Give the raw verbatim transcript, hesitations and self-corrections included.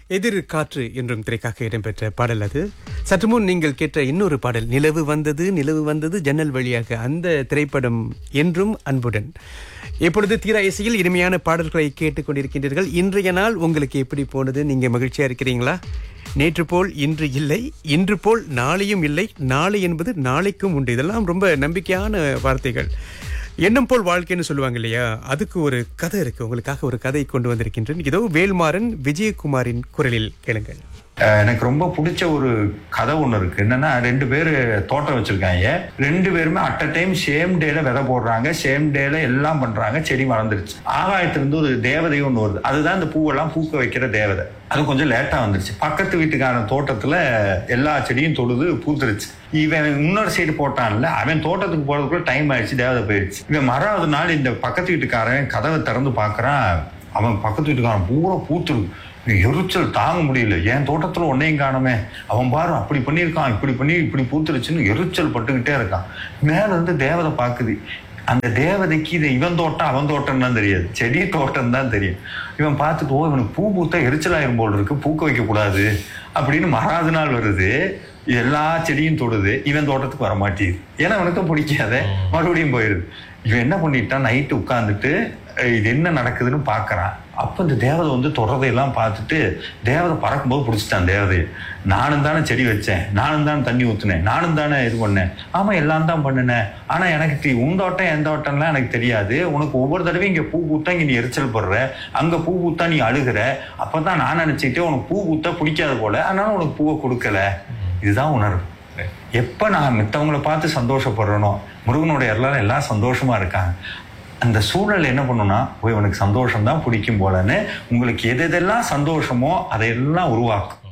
எதிர் காற்று என்றும் திரைக்காக இடம்பெற்ற பாடல் அது. சற்று முன் நீங்கள் கேட்ட இன்னொரு பாடல் நிலவு வந்தது நிலவு வந்தது ஜன்னல் வழியாக, அந்த திரைப்படம் என்றும் அன்புடன். இப்பொழுது தீரா இசையில் இனிமையான பாடல்களை கேட்டுக்கொண்டிருக்கின்றீர்கள். இன்றைய நாள் உங்களுக்கு எப்படி போனது? நீங்க மகிழ்ச்சியா இருக்கிறீங்களா? நேற்று போல் இன்று இல்லை, இன்று போல் நாளையும் இல்லை, நாளை என்பது நாளைக்கும் உண்டு. இதெல்லாம் ரொம்ப நம்பிக்கையான வார்த்தைகள். எண்ணம் போல் வாழ்க்கைன்னு சொல்லுவாங்க இல்லையா? அதுக்கு ஒரு கதை இருக்கு. உங்களுக்காக ஒரு கதை கொண்டு வந்திருக்கின்றேன். இதோ வேல்மாறன் விஜயகுமாரின் குரலில் கேளுங்கள். எனக்கு ரொம்ப பிடிச்ச ஒரு கதை ஒண்ணு இருக்கு. என்னன்னா, ரெண்டு பேரு தோட்டம் வச்சிருக்காங்க. ரெண்டு பேருமே அட் அ டைம் சேம் டேல விதை போடுறாங்க, சேம் டேல எல்லாம் பண்றாங்க. செடி வளர்ந்துருச்சு. ஆகாயத்திலிருந்து ஒரு தேவதை ஒண்ணு வருது. அதுதான் இந்த பூவெல்லாம் பூக்க வைக்கிற தேவதை. அது கொஞ்சம் லேட்டா வந்துருச்சு. பக்கத்து வீட்டுக்கான தோட்டத்துல எல்லா செடியும் தொழுது பூத்துருச்சு. இவன் இன்னொரு சைடு போட்டான்ல, அவன் தோட்டத்துக்கு போறதுக்குள்ள டைம் ஆயிடுச்சு, தேவதை போயிடுச்சு. இவன் மறாவது நாள் இந்த பக்கத்து வீட்டுக்காரன் கதவை திறந்து பாக்குறான். அவன் பக்கத்து வீட்டுக்காரன் பூரா பூத்துருக்கு. எரிச்சல் தாங்க முடியல. என் தோட்டத்துல ஒன்னையும் காணுமே, அவன் பாரு அப்படி பண்ணியிருக்கான், இப்படி பண்ணி இப்படி பூத்துருச்சுன்னு எரிச்சல் பட்டுக்கிட்டே இருக்கான். மேல இருந்து தேவதை பாக்குது. அந்த தேவதைக்கு இது இவன் தோட்டம் அவன் தோட்டம் தான் தெரியாது, செடி தோட்டம் தான் தெரியும். இவன் பார்த்துட்டு, ஓ இவனுக்கு பூ பூத்தா எரிச்சலாயிரும் போல் இருக்கு, பூக்க வைக்க கூடாது அப்படின்னு மறாவது நாள் வருது. எல்லா செடியும் தொடுது. இவன் தோட்டத்துக்கு வர மாட்டேங்குது. ஏன்னா அவனுக்கும் பிடிக்காத, மறுபடியும் போயிருது. இவன் என்ன பண்ணிட்டான், நைட்டு உட்காந்துட்டு இது என்ன நடக்குதுன்னு பாக்குறான். அப்ப இந்த தேவதை வந்து தொடர்றதையெல்லாம் பார்த்துட்டு, தேவதை பறக்கும்போது பிடிச்சிட்டான் தேவதையை. நானும் தானே செடி வச்சேன், நானும் தானே தண்ணி ஊத்துனேன், நானும் தானே இது பண்ணேன். ஆமா எல்லாம் தான் பண்ணினேன். ஆனா எனக்கு உன் தோட்டம் எந்த தோட்டம்லாம் எனக்கு தெரியாது. உனக்கு ஒவ்வொரு தடவையும் இங்க பூ பூத்தா இங்க நீ எரிச்சல் படுற, அங்க பூ பூத்தா நீ அழுகிற. அப்பதான் நான் நினைச்சுக்கிட்டே உனக்கு பூ பூத்தா பிடிக்காத போல, அதனால உனக்கு பூவை கொடுக்கல. இதுதான் உணர்வு. எப்ப நான் மித்தவங்களை பார்த்து சந்தோஷப்படுறனோ, முருகனுடைய எல்லாரும் எல்லாம் சந்தோஷமா இருக்காங்க. அந்த சூழல் என்ன பண்ணுன்னா, போய் உனக்கு சந்தோஷம் தான் பிடிக்கும் போலன்னு உங்களுக்கு எது எதெல்லாம் சந்தோஷமோ அதையெல்லாம் உருவாக்கும்.